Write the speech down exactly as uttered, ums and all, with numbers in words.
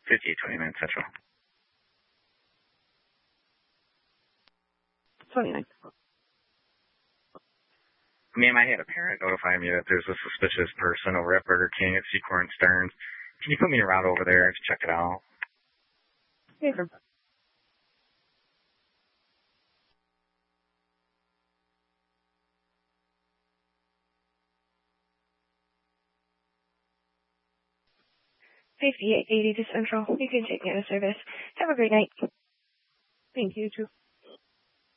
fifty-eight twenty-nine Central. twenty-nine. Ma'am, I had a parent notify me that there's a suspicious person over at Burger King at Secor and Stearns. Can you put me around over there to check it out? Okay, sir. fifty-eight eighty to Central. You can take me out of service. Have a great night. Thank you, too.